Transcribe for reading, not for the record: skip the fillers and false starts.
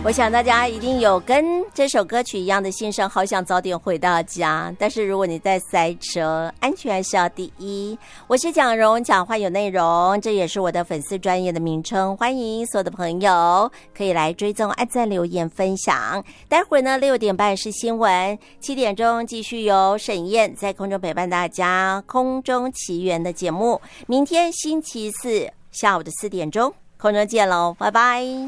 我想大家一定有跟这首歌曲一样的心声，好想早点回到家。但是如果你在塞车，安全还是要第一。我是蒋蓉，讲话有内容，这也是我的粉丝专页的名称。欢迎所有的朋友可以来追踪、按赞、留言、分享。待会儿呢，6点半是新闻，7点钟继续由沈燕在空中陪伴大家。空中奇缘的节目，明天星期四下午的4点钟，空中见喽，拜拜。